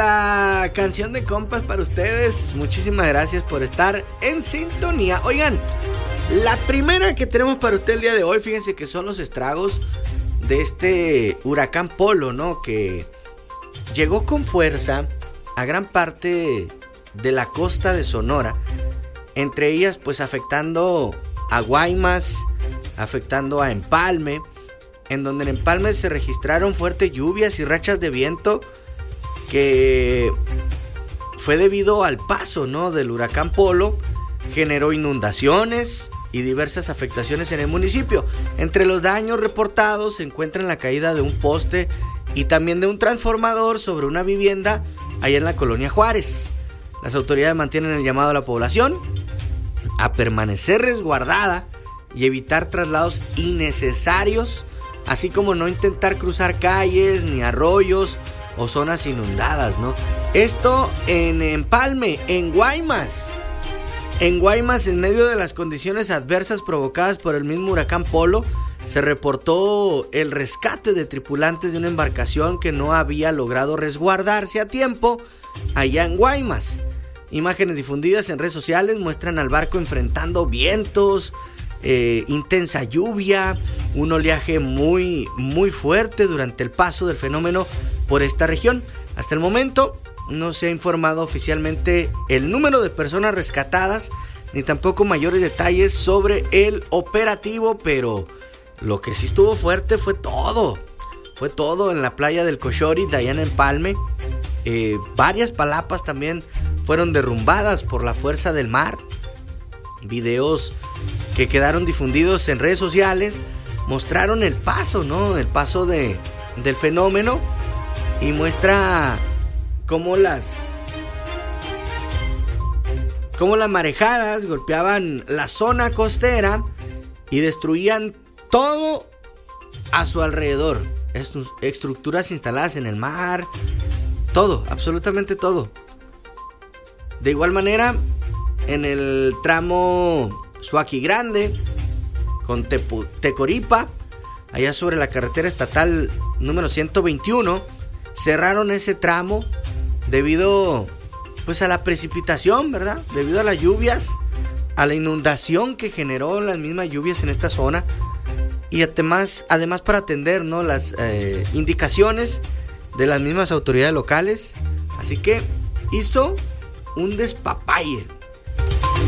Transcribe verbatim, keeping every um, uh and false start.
la canción de compas para ustedes. Muchísimas gracias por estar en sintonía. Oigan, la primera que tenemos para usted el día de hoy, fíjense que son los estragos de este huracán Polo, ¿no? Que llegó con fuerza a gran parte de la costa de Sonora, entre ellas pues afectando a Guaymas, afectando a Empalme, en donde en Empalme se registraron fuertes lluvias y rachas de viento que fue debido al paso, ¿no?, del huracán Polo. Generó inundaciones y diversas afectaciones en el municipio. Entre los daños reportados se encuentran la caída de un poste y también de un transformador sobre una vivienda allá en la colonia Juárez. Las autoridades mantienen el llamado a la población a permanecer resguardada y evitar traslados innecesarios, así como no intentar cruzar calles ni arroyos o zonas inundadas, ¿no? Esto en Empalme, en Guaymas. En Guaymas, en medio de las condiciones adversas provocadas por el mismo huracán Polo, se reportó el rescate de tripulantes de una embarcación que no había logrado resguardarse a tiempo allá en Guaymas. Imágenes difundidas en redes sociales muestran al barco enfrentando vientos, eh, intensa lluvia, un oleaje muy, muy fuerte durante el paso del fenómeno por esta región. Hasta el momento no se ha informado oficialmente el número de personas rescatadas, ni tampoco mayores detalles sobre el operativo, pero lo que sí estuvo fuerte fue todo. Fue todo en la playa del Cochori, de allá en Empalme. Eh, varias palapas también fueron derrumbadas por la fuerza del mar. Videos que quedaron difundidos en redes sociales mostraron el paso, ¿no? El paso de, del fenómeno, y muestra cómo las cómo las marejadas golpeaban la zona costera y destruían todo a su alrededor. Est- estructuras instaladas en el mar, todo, absolutamente todo. De igual manera, en el tramo Suaqui Grande con Tepu- Tecoripa, allá sobre la carretera estatal número ciento veintiuno, cerraron ese tramo debido pues a la precipitación, ¿verdad? Debido a las lluvias, a la inundación que generó las mismas lluvias en esta zona, y además, además para atender, ¿no?, las eh, indicaciones de las mismas autoridades locales. Así que hizo un despapalle